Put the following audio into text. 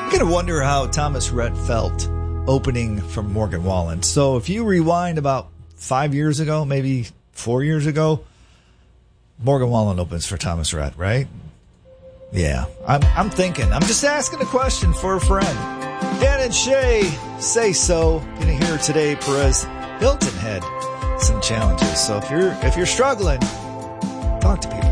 Going to wonder how Thomas Rhett felt opening for Morgan Wallen. So if you rewind about 5 years ago, maybe 4 years ago, Morgan Wallen opens for Thomas Rhett, right? Yeah, I'm thinking. I'm just asking a question for a friend. Dan and Shay say so. Gonna hear today Perez Hilton had some challenges. So if you're struggling, talk to people.